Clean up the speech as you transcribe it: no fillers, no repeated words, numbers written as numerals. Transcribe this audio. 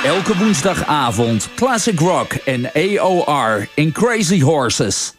Elke woensdagavond Classic Rock en AOR in Crazy Horses.